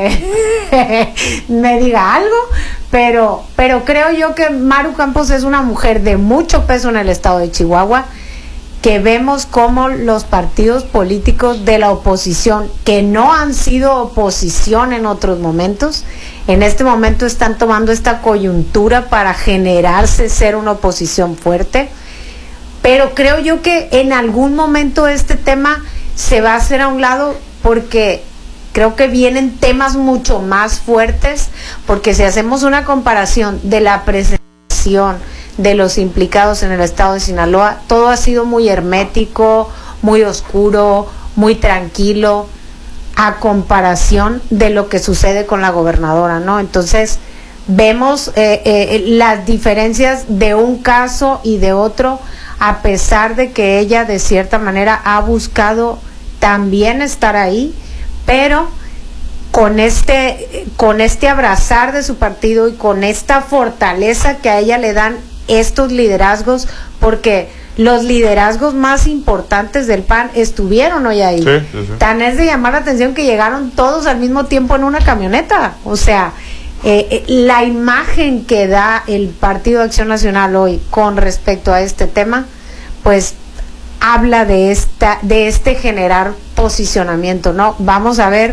Enrique me diga algo, pero, pero creo yo que Maru Campos es una mujer de mucho peso en el estado de Chihuahua, que vemos cómo los partidos políticos de la oposición, que no han sido oposición en otros momentos, en este momento están tomando esta coyuntura para generarse ser una oposición fuerte. Pero creo yo que en algún momento este tema se va a hacer a un lado, porque creo que vienen temas mucho más fuertes, porque si hacemos una comparación de la presentación de los implicados en el estado de Sinaloa, todo ha sido muy hermético, muy oscuro, muy tranquilo, a comparación de lo que sucede con la gobernadora, ¿no? Entonces vemos eh, eh, las diferencias de un caso y de otro, a pesar de que ella de cierta manera ha buscado también estar ahí, pero con este, con este abrazar de su partido y con esta fortaleza que a ella le dan estos liderazgos, porque los liderazgos más importantes del P A N estuvieron hoy ahí. Sí, sí, sí. Tan es de llamar la atención que llegaron todos al mismo tiempo en una camioneta. O sea, eh, eh, la imagen que da el Partido de Acción Nacional hoy con respecto a este tema, pues habla de esta, de este generar posicionamiento, ¿no? Vamos a ver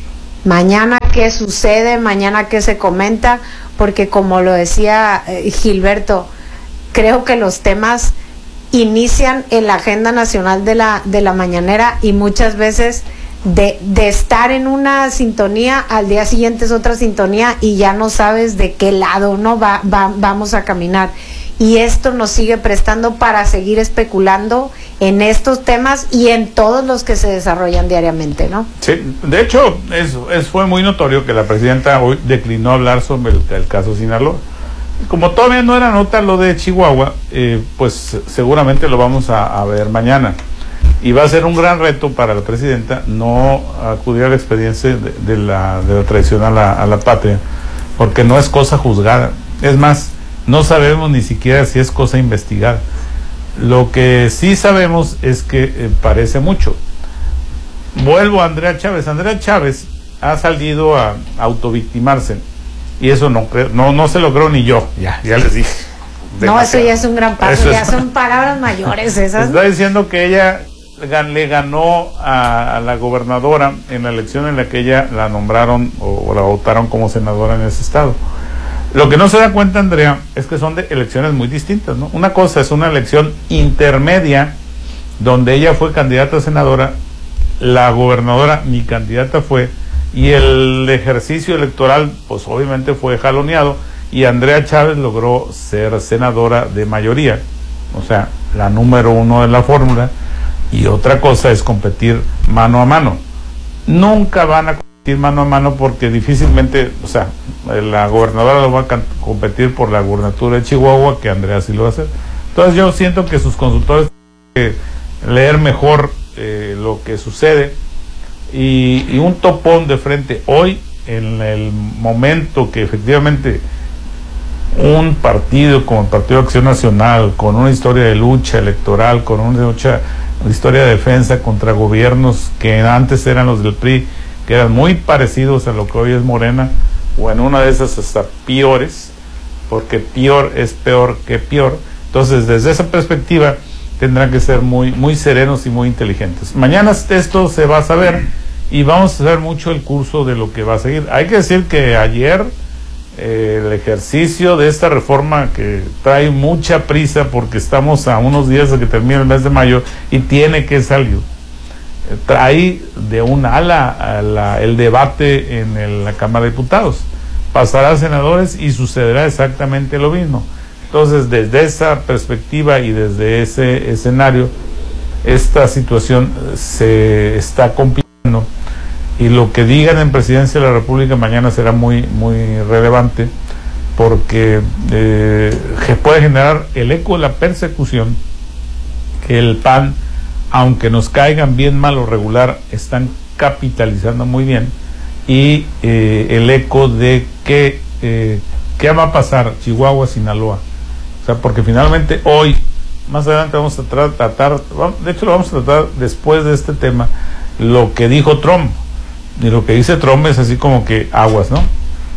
mañana qué sucede, mañana qué se comenta, porque como lo decía eh, Gilberto, creo que los temas inician en la agenda nacional de la, de la mañanera, y muchas veces de, de estar en una sintonía, al día siguiente es otra sintonía y ya no sabes de qué lado no va, va, vamos a caminar. Y esto nos sigue prestando para seguir especulando en estos temas y en todos los que se desarrollan diariamente, ¿no? Sí, de hecho, eso, es, fue muy notorio que la presidenta hoy declinó hablar sobre el, el caso Sinaloa. Como todavía no era nota lo de Chihuahua, eh, pues seguramente lo vamos a, a ver mañana. Y va a ser un gran reto para la presidenta no acudir al expediente de, de, la, de la traición a la, a la patria, porque no es cosa juzgada. Es más, no sabemos ni siquiera si es cosa investigada. Lo que sí sabemos es que eh, parece mucho. Vuelvo a Andrea Chávez. Andrea Chávez ha salido a autovictimarse, y eso no no no se logró ni yo. Ya, ya les dije. No, eso ya es un gran paso, eso ya es... son palabras mayores esas. Está diciendo que ella le ganó a, a la gobernadora en la elección en la que ella la nombraron o, o la votaron como senadora en ese estado. Lo que no se da cuenta, Andrea, es que son de elecciones muy distintas, ¿no? Una cosa es una elección intermedia, donde ella fue candidata a senadora, la gobernadora, mi candidata fue, y el ejercicio electoral, pues obviamente fue jaloneado, y Andrea Chávez logró ser senadora de mayoría, o sea, la número uno de la fórmula. Y otra cosa es competir mano a mano. Nunca van a competir mano a mano, porque difícilmente, o sea, la gobernadora lo va a competir por la gubernatura de Chihuahua, que Andrea sí lo va a hacer. Entonces yo siento que sus consultores tienen que leer mejor eh, lo que sucede, y, y un topón de frente hoy, en el momento que efectivamente un partido como el Partido Acción Nacional, con una historia de lucha electoral, con una lucha, una historia de defensa contra gobiernos que antes eran los del P R I, que eran muy parecidos a lo que hoy es Morena, o en una de esas hasta peores, porque peor es peor que peor. Entonces, desde esa perspectiva, tendrán que ser muy, muy serenos y muy inteligentes. Mañana esto se va a saber y vamos a ver mucho el curso de lo que va a seguir. Hay que decir que ayer eh, el ejercicio de esta reforma, que trae mucha prisa porque estamos a unos días de que termine el mes de mayo y tiene que salir, eh, trae de un ala a la, el debate en el, la Cámara de Diputados. Pasará a senadores y sucederá exactamente lo mismo. Entonces, desde esa perspectiva y desde ese escenario, esta situación se está complicando y lo que digan en Presidencia de la República mañana será muy muy relevante, porque eh, puede generar el eco de la persecución que el P A N, aunque nos caigan bien, mal o regular, están capitalizando muy bien, y eh, el eco de que eh, qué va a pasar Chihuahua, Sinaloa. O sea, porque finalmente hoy, más adelante vamos a tratar, tratar, de hecho lo vamos a tratar después de este tema, lo que dijo Trump. Y lo que dice Trump es así como que aguas, ¿no?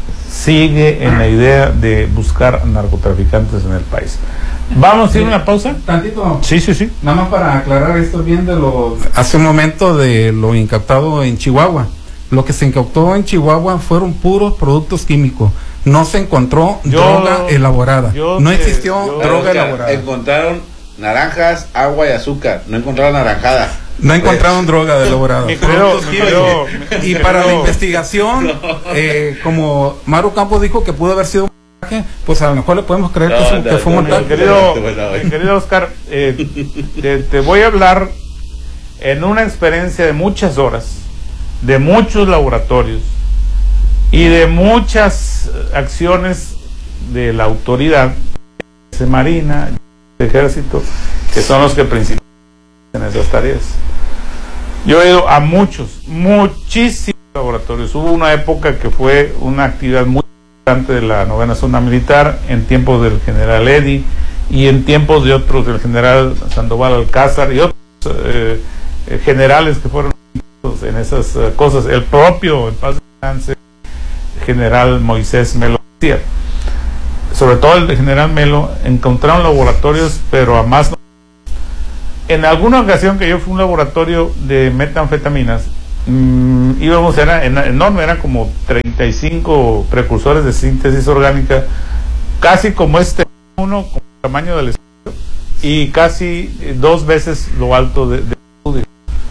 Sigue en la idea de buscar narcotraficantes en el país. ¿Vamos a ir a una pausa? Tantito. Sí, sí, sí. Nada más para aclarar esto bien de lo... Hace un momento de lo incautado en Chihuahua. Lo que se incautó en Chihuahua fueron puros productos químicos. No se encontró yo, droga elaborada. No te, existió yo, droga Oscar, elaborada. Encontraron naranjas, agua y azúcar. No encontraron naranjada. No encontraron droga elaborada. Mi querido, mi querido, mi y querido, para la investigación, eh, como Maru Campos dijo que pudo haber sido un montaje, pues a lo mejor le podemos creer No, que, no, que fue no, un montaje. Mi querido, mi querido Oscar, eh, te, te voy a hablar en una experiencia de muchas horas, de muchos laboratorios y de muchas acciones de la autoridad, de Marina, de Ejército, que son los que principalmente en esas tareas. Yo he ido a muchos, muchísimos laboratorios. Hubo una época que fue una actividad muy importante de la novena zona militar, en tiempos del general Eddy y en tiempos de otros, del general Sandoval Alcázar y otros eh, eh, generales que fueron en esas uh, cosas. El propio, en paz descanse, general Moisés Melo, sobre todo el de general Melo, encontraron laboratorios, pero a más no. En alguna ocasión que yo fui a un laboratorio de metanfetaminas, mmm, íbamos, era enorme, eran como treinta y cinco precursores de síntesis orgánica, casi como este uno, como el tamaño del estudio, y casi eh, dos veces lo alto del de estudio.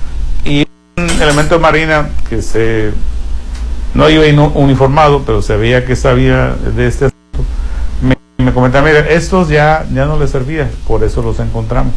Y un elemento de Marina que se no iba uniformado, pero se veía que sabía de este asunto, me, me comentaba, mira, estos ya, ya no les servía, por eso los encontramos.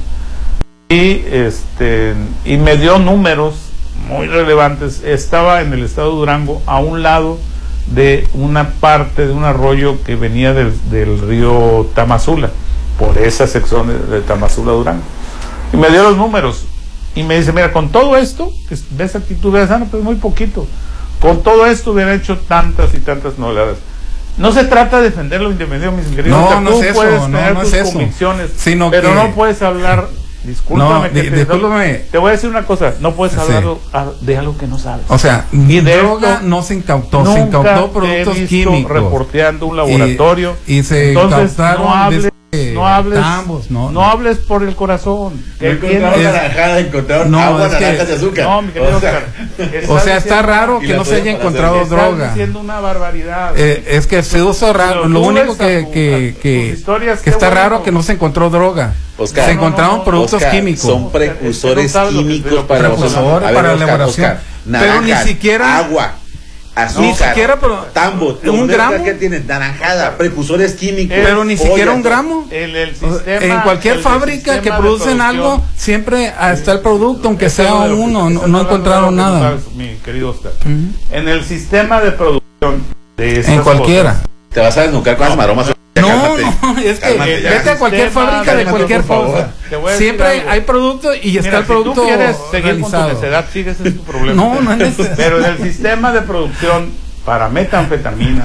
Y este y me dio números muy relevantes. Estaba en el estado de Durango, a un lado de una parte de un arroyo que venía del, del río Tamazula, por esa sección de, de Tamazula, Durango. Y me dio los números y me dice, mira, con todo esto, que ves aquí, tú ves, ah, no, pues muy poquito, con todo esto hubiera hecho tantas y tantas novedades. No se trata de defender lo independiente, mis queridos. No, o sea, no tú es eso, puedes no, tener no tus es eso, convicciones, sino pero que... no puedes hablar. Discúlpame, no, que di, te, discúlpame. te voy a decir una cosa, no puedes hablar sí. de algo que no sabes. O sea, y de droga esto, no se incautó, se incautó productos te he visto químicos. reporteando un laboratorio. Y, y se entonces incautaron no hables, de, no hables, tambos, no, no, no hables por el corazón. No encontraron es, naranjada, encontraron no, agua, es que, naranjas y azúcar. No, mi querido o sea, Oscar, o sea, está raro que no se haya encontrado estás droga. Estás diciendo una barbaridad. Eh, es que se usa raro. Lo único que, que, que, que está bueno. raro que no se encontró droga. Oscar, se no, no, encontraron no, productos Oscar, químicos. Son precursores es que no químicos que, para precursores ver, para la Oscar, elaboración. Oscar, Pero ni naranjas, siquiera agua, azúcar, ni siquiera pero, tambo, un gramo que tienen naranjada, precursores químicos. Pero ni siquiera olla, un gramo. El, el sistema, en cualquier el fábrica que producen algo, siempre está el producto, aunque Eso sea es uno, que, no, no encontraron nada. Sabes, mi querido Oscar. Uh-huh. En el sistema de producción de estas en cualquiera. cosas, te vas a desnucar con las maromas. No, Cálmate, no, es que cálmate ya. vete a cualquier Sistema, fábrica de cálmate, cualquier por favor. cosa. Te voy a decir Siempre algo. hay producto y está Mira, el producto si tú quieres seguir realizado. con tu necedad, sigue, ese es tu problema. No, no es necesario. Pero en el sistema de producción para metanfetaminas,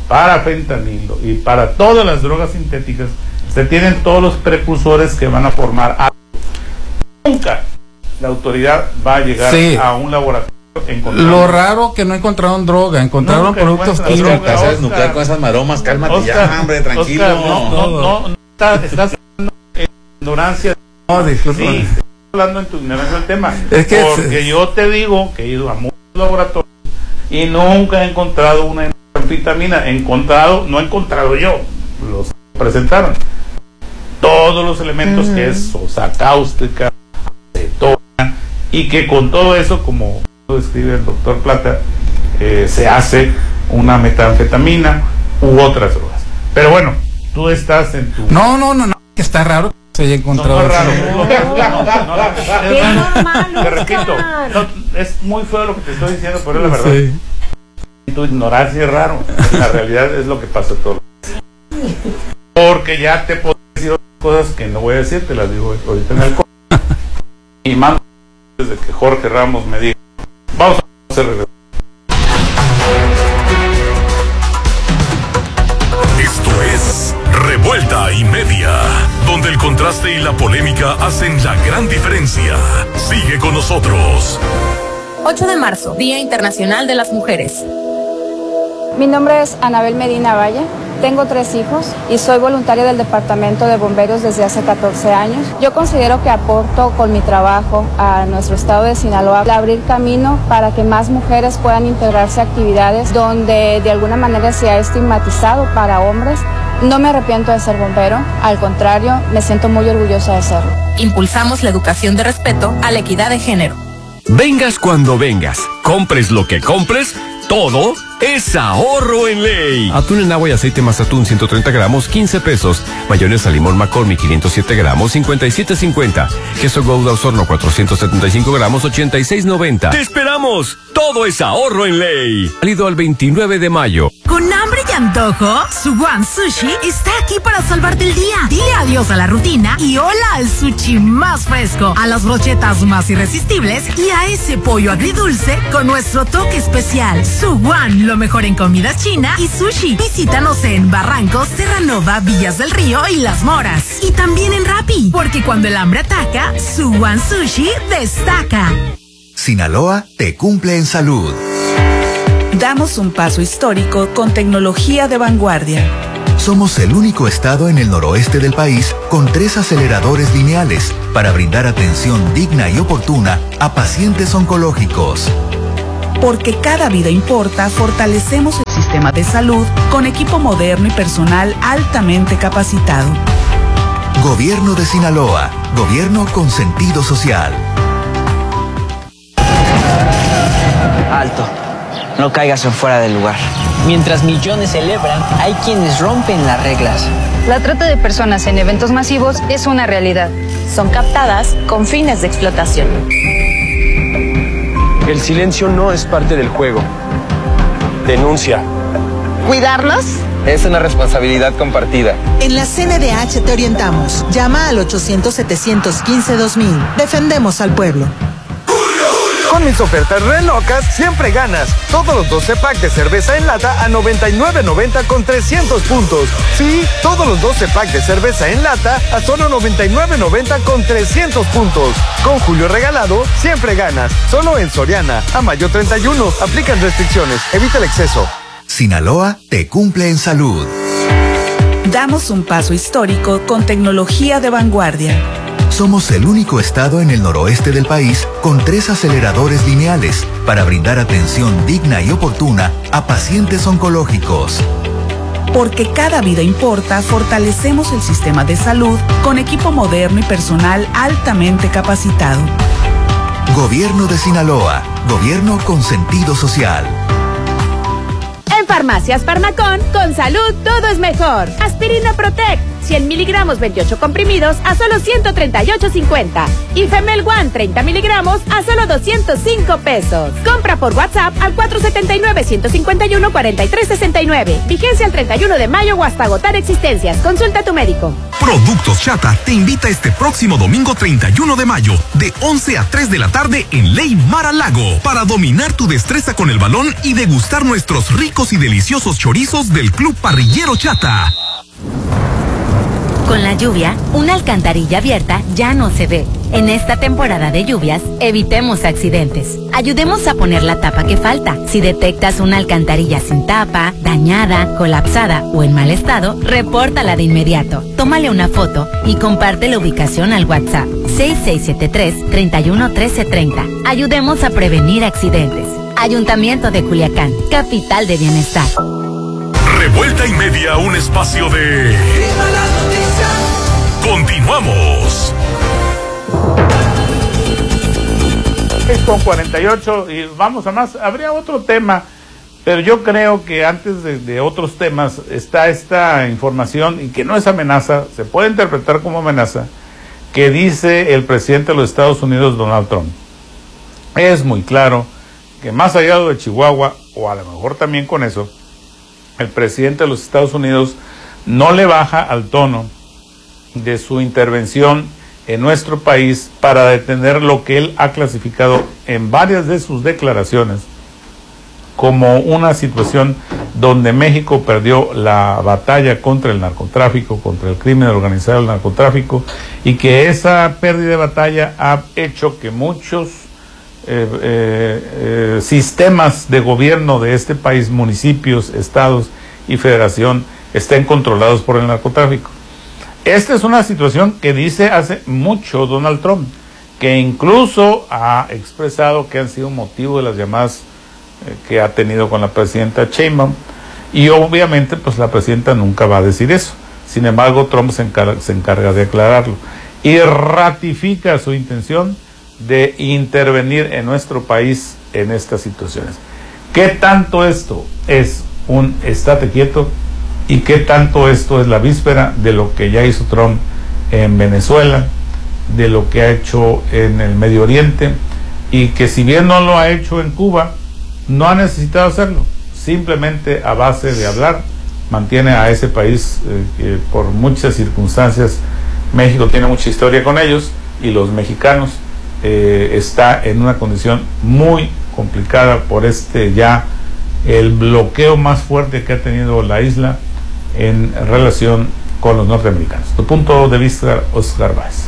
para fentanilo y para todas las drogas sintéticas, se tienen todos los precursores que van a formar algo. Nunca la autoridad va a llegar sí. a un laboratorio. Lo raro que no encontraron droga, encontraron no, productos químicos. Casas nuclear con esas maromas, cálmate Oscar, ya, hombre, tranquilo. Oscar, no, no, no, no, estás, estás hablando en ignorancia. No, disculpa. Sí, estás hablando en tu ignorancia del tema. Es que porque es... yo te digo que he ido a muchos laboratorios y nunca he encontrado una anfetamina. He encontrado, no he encontrado yo, los presentaron todos los elementos uh-huh. que es sosa cáustica, acetona, y que con todo eso, como describe el doctor Plata, eh, se hace una metanfetamina u otras drogas. Pero bueno, tú estás en tu... No, no, no, no, que está raro que se haya encontrado. No, no es raro. No, no, no, no, es normal. Te repito, no, es muy feo lo que te estoy diciendo, pero es la verdad. Sí. Tu ignorancia es raro. La realidad es lo que pasa todo. Porque ya te puedo decir otras cosas que no voy a decir, te las digo ahorita en el co- y mando desde que Jorge Ramos me dijo, vamos a hacer regreso. Esto es Revuelta y Media, donde el contraste y la polémica hacen la gran diferencia. Sigue con nosotros. ocho de marzo, Día Internacional de las Mujeres. Mi nombre es Anabel Medina Valle, tengo tres hijos y soy voluntaria del Departamento de Bomberos desde hace catorce años. Yo considero que aporto con mi trabajo a nuestro estado de Sinaloa al abrir camino para que más mujeres puedan integrarse a actividades donde de alguna manera se ha estigmatizado para hombres. No me arrepiento de ser bombero, al contrario, me siento muy orgullosa de serlo. Impulsamos la educación de respeto a la equidad de género. Vengas cuando vengas, compres lo que compres, todo es ahorro en ley. Atún en agua y aceite Mazatún ciento treinta gramos, quince pesos. Mayonesa limón McCormick quinientos siete gramos, cincuenta y siete cincuenta. Queso Gouda Osorno cuatrocientos setenta y cinco gramos, ochenta y seis noventa. ¡Te esperamos! Todo es ahorro en ley. Válido al veintinueve de mayo. ¿Con hambre y antojo? Suwan Sushi está aquí para salvarte el día. Dile adiós a la rutina y hola al sushi más fresco, a las brochetas más irresistibles y a ese pollo agridulce con nuestro toque especial. Suwan, lo mejor en comida china y sushi. Visítanos en Barrancos, Terranova, Villas del Río y Las Moras. Y también en Rappi, porque cuando el hambre ataca, Suwan Sushi destaca. Sinaloa te cumple en salud. Damos un paso histórico con tecnología de vanguardia. Somos el único estado en el noroeste del país con tres aceleradores lineales para brindar atención digna y oportuna a pacientes oncológicos. Porque cada vida importa, fortalecemos el sistema de salud con equipo moderno y personal altamente capacitado. Gobierno de Sinaloa, gobierno con sentido social. Alto, no caigas en fuera del lugar. Mientras millones celebran, hay quienes rompen las reglas. La trata de personas en eventos masivos es una realidad. Son captadas con fines de explotación. El silencio no es parte del juego. Denuncia. ¿Cuidarlos? Es una responsabilidad compartida. En la C N D H te orientamos. Llama al ochocientos, setecientos quince, dos mil. Defendemos al pueblo. Con mis ofertas re locas, siempre ganas. Todos los doce packs de cerveza en lata a noventa y nueve noventa con trescientos puntos. Sí, todos los doce packs de cerveza en lata a solo noventa y nueve noventa con trescientos puntos. Con Julio Regalado, siempre ganas. Solo en Soriana. A mayo treinta y uno. Aplican restricciones. Evita el exceso. Sinaloa te cumple en salud. Damos un paso histórico con tecnología de vanguardia. Somos el único estado en el noroeste del país con tres aceleradores lineales para brindar atención digna y oportuna a pacientes oncológicos. Porque cada vida importa, fortalecemos el sistema de salud con equipo moderno y personal altamente capacitado. Gobierno de Sinaloa, gobierno con sentido social. En Farmacias Farmacón, con salud todo es mejor. Aspirina Protect, cien miligramos veintiocho comprimidos a solo ciento treinta y ocho cincuenta. Y Femel One treinta miligramos a solo doscientos cinco pesos. Compra por WhatsApp al cuatro siete nueve, uno cinco uno, cuatro tres seis nueve. Vigencia el treinta y uno de mayo o hasta agotar existencias. Consulta a tu médico. Productos Chata te invita este próximo domingo treinta y uno de mayo de once a tres de la tarde en Ley Mar a Lago para dominar tu destreza con el balón y degustar nuestros ricos y deliciosos chorizos del Club Parrillero Chata. Con la lluvia, una alcantarilla abierta ya no se ve. En esta temporada de lluvias, evitemos accidentes. Ayudemos a poner la tapa que falta. Si detectas una alcantarilla sin tapa, dañada, colapsada o en mal estado, repórtala de inmediato. Tómale una foto y comparte la ubicación al WhatsApp seis seis siete tres, tres uno uno tres tres cero. Ayudemos a prevenir accidentes. Ayuntamiento de Culiacán, capital de bienestar. Revuelta y media, un espacio de... Continuamos. Es con cuarenta y ocho y vamos a más. Habría otro tema, pero yo creo que antes de, de otros temas está esta información y que no es amenaza, se puede interpretar como amenaza, que dice el presidente de los Estados Unidos, Donald Trump. Es muy claro que más allá de Chihuahua, o a lo mejor también con eso, el presidente de los Estados Unidos no le baja al tono de su intervención en nuestro país para detener lo que él ha clasificado en varias de sus declaraciones como una situación donde México perdió la batalla contra el narcotráfico, contra el crimen organizado, el narcotráfico, y que esa pérdida de batalla ha hecho que muchos eh, eh, eh, sistemas de gobierno de este país, municipios, estados y federación, estén controlados por el narcotráfico. Esta es una situación que dice hace mucho Donald Trump, que incluso ha expresado que han sido motivo de las llamadas eh, que ha tenido con la presidenta Sheinbaum, y obviamente pues la presidenta nunca va a decir eso. Sin embargo, Trump se encarga, se encarga de aclararlo y ratifica su intención de intervenir en nuestro país en estas situaciones. ¿Qué tanto esto es un estate quieto? ¿Y qué tanto esto es la víspera de lo que ya hizo Trump en Venezuela, de lo que ha hecho en el Medio Oriente, y que si bien no lo ha hecho en Cuba, no ha necesitado hacerlo? Simplemente a base de hablar, mantiene a ese país eh, que por muchas circunstancias, México tiene mucha historia con ellos, y los mexicanos eh, está en una condición muy complicada por este ya el bloqueo más fuerte que ha tenido la isla en relación con los norteamericanos. Tu punto de vista, Oscar Báez.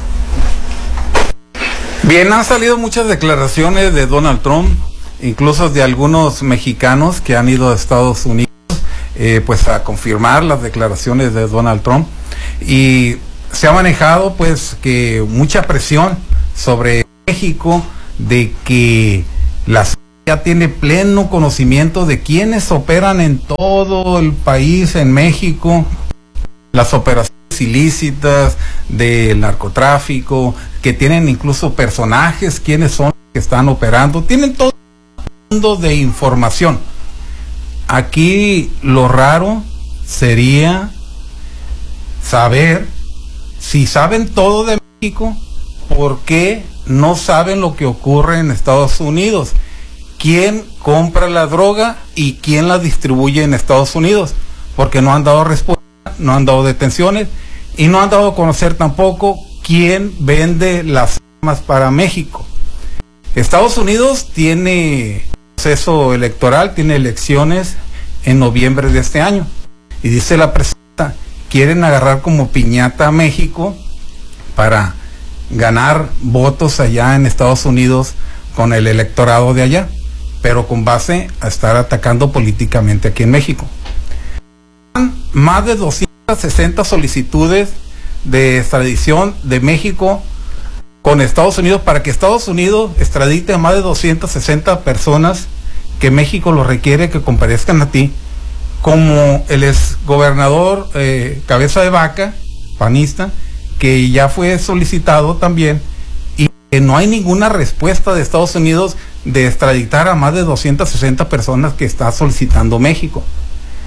Bien, han salido muchas declaraciones de Donald Trump, incluso de algunos mexicanos que han ido a Estados Unidos eh, pues a confirmar las declaraciones de Donald Trump, y se ha manejado pues que mucha presión sobre México de que las ya tiene pleno conocimiento de quienes operan en todo el país, en México, las operaciones ilícitas del narcotráfico, que tienen incluso personajes, quienes son que están operando, tienen todo un mundo de información. Aquí lo raro sería saber si saben todo de México, ¿por qué no saben lo que ocurre en Estados Unidos? ¿Quién compra la droga y quién la distribuye en Estados Unidos? Porque no han dado respuesta, no han dado detenciones y no han dado a conocer tampoco quién vende las armas para México. Estados Unidos tiene proceso electoral, tiene elecciones en noviembre de este año, y dice la presidenta, quieren agarrar como piñata a México para ganar votos allá en Estados Unidos con el electorado de allá, pero con base a estar atacando políticamente aquí en México. Más de doscientas sesenta solicitudes de extradición de México con Estados Unidos para que Estados Unidos extradite a más de doscientas sesenta personas que México lo requiere que comparezcan a ti, como el exgobernador eh, Cabeza de Vaca, panista, que ya fue solicitado también, y que no hay ninguna respuesta de Estados Unidos de extraditar a más de doscientas sesenta personas que está solicitando México.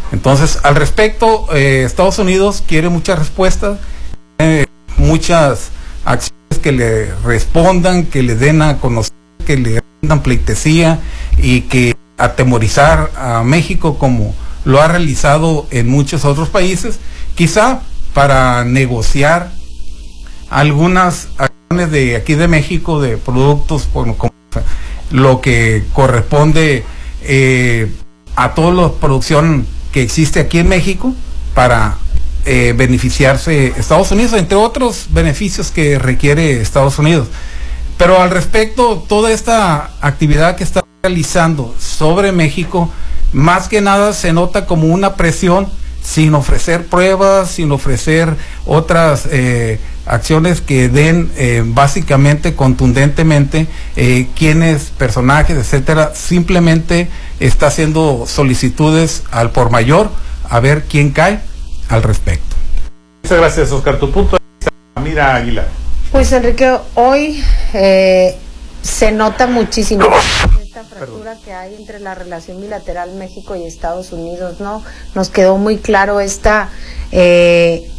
Entonces, al respecto, eh, Estados Unidos quiere muchas respuestas, eh, muchas acciones que le respondan, que le den a conocer, que le dan pleitesía y que atemorizar a México como lo ha realizado en muchos otros países, quizá para negociar algunas acciones de aquí de México, de productos, bueno, como lo que corresponde eh, a toda la producción que existe aquí en México para eh, beneficiarse Estados Unidos, entre otros beneficios que requiere Estados Unidos. Pero al respecto, toda esta actividad que está realizando sobre México, más que nada se nota como una presión sin ofrecer pruebas, sin ofrecer otras eh, acciones que den eh, básicamente, contundentemente, eh, quiénes, personajes, etcétera. Simplemente está haciendo solicitudes al por mayor a ver quién cae al respecto. Muchas gracias, Oscar. Tu punto de vista, Mira Aguilar. Pues Enrique, hoy eh, se nota muchísimo esta fractura que hay entre la relación bilateral México y Estados Unidos, ¿no? Nos quedó muy claro esta eh,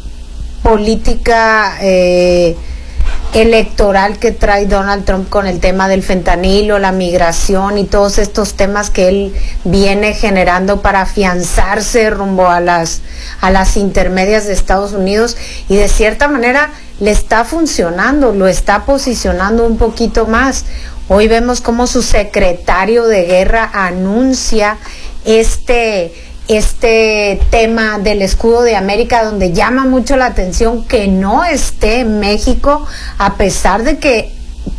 política eh, electoral que trae Donald Trump con el tema del fentanilo, la migración y todos estos temas que él viene generando para afianzarse rumbo a las a las intermedias de Estados Unidos, y de cierta manera le está funcionando, lo está posicionando un poquito más. Hoy vemos cómo su secretario de guerra anuncia este este tema del escudo de América, donde llama mucho la atención que no esté México, a pesar de que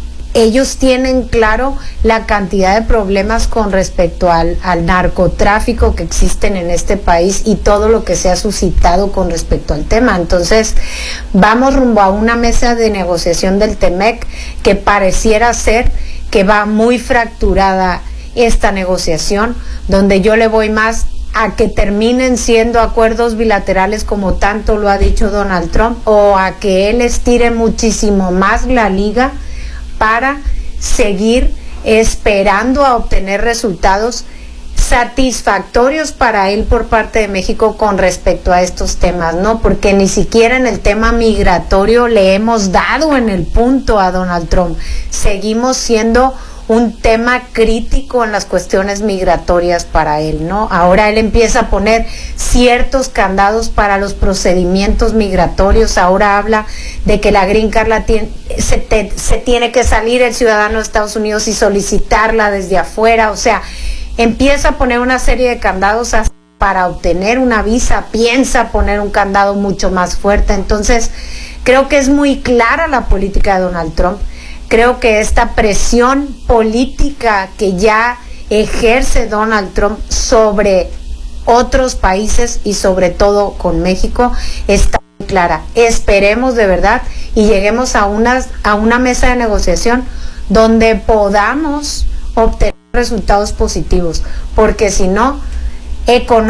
ellos tienen claro la cantidad de problemas con respecto al, al narcotráfico que existen en este país y todo lo que se ha suscitado con respecto al tema. Entonces, vamos rumbo a una mesa de negociación del T-M E C que pareciera ser que va muy fracturada esta negociación, donde yo le voy más a que terminen siendo acuerdos bilaterales como tanto lo ha dicho Donald Trump, o a que él estire muchísimo más la liga para seguir esperando a obtener resultados satisfactorios para él por parte de México con respecto a estos temas, ¿no? Porque ni siquiera en el tema migratorio le hemos dado en el punto a Donald Trump. Seguimos siendo un tema crítico en las cuestiones migratorias para él, ¿no? Ahora él empieza a poner ciertos candados para los procedimientos migratorios. Ahora habla de que la green card la tiene, se, te, se tiene que salir el ciudadano de Estados Unidos y solicitarla desde afuera. O sea, empieza a poner una serie de candados para obtener una visa, piensa poner un candado mucho más fuerte. Entonces, creo que es muy clara la política de Donald Trump. Creo que esta presión política que ya ejerce Donald Trump sobre otros países y sobre todo con México está muy clara. Esperemos de verdad y lleguemos a una, a una mesa de negociación donde podamos obtener resultados positivos, porque si no, económicamente